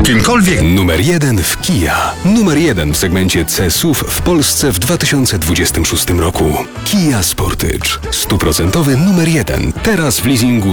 kimkolwiek. Numer 1 w Kia. Numer 1 w segmencie C-SUV w Polsce w 2026 roku. Kia Sportage. 100% numer 1. Teraz w leasingu